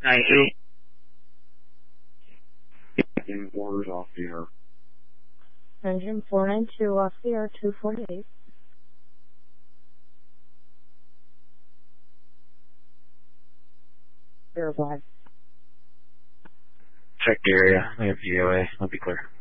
Engine orders off the air. Engine 492 off the air, 248. Verified. Check the area. I have VOA. I'll be clear.